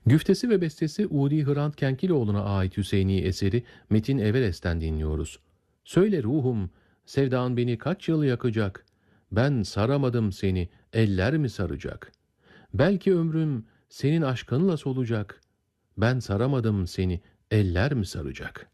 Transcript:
Güftesi ve bestesi Udi Hrant Kenkiloğlu'na ait Hüseyini eseri Metin Everest'ten dinliyoruz. Söyle ruhum, sevdan beni kaç yıl yakacak? Ben saramadım seni, eller mi saracak? Belki ömrüm senin aşkınla solacak. Ben saramadım seni, eller mi saracak?''